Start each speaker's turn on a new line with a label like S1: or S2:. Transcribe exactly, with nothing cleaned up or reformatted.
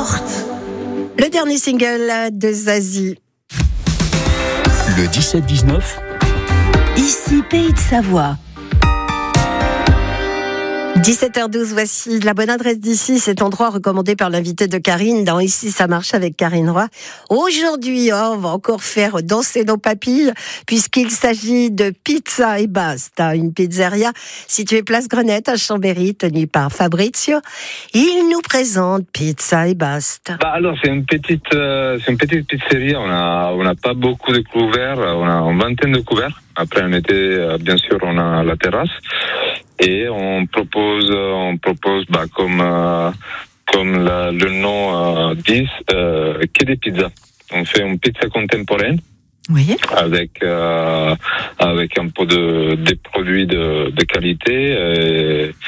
S1: porte.
S2: Le dernier single de Zazie.
S3: Le dix-sept dix-neuf.
S1: Ici, Pays de Savoie.
S2: dix-sept heures douze, voici la bonne adresse d'ici, cet endroit recommandé par l'invité de Karine dans Ici ça marche avec Karine Roy. Aujourd'hui, oh, on va encore faire danser nos papilles puisqu'il s'agit de Pizza et Basta, une pizzeria située place Grenette à Chambéry, tenue par Fabrizio. Il nous présente Pizza et Basta.
S4: Bah alors c'est une petite, euh, c'est une petite pizzeria. On a, on n'a pas beaucoup de couverts. On a une vingtaine de couverts. Après en été, euh, bien sûr, on a la terrasse. Et on propose, on propose, bah, comme, euh, comme la, le nom euh, dit, euh, que des pizzas. On fait une pizza contemporaine.
S2: Oui.
S4: Avec, euh, avec un peu de, des produits de, de qualité. Et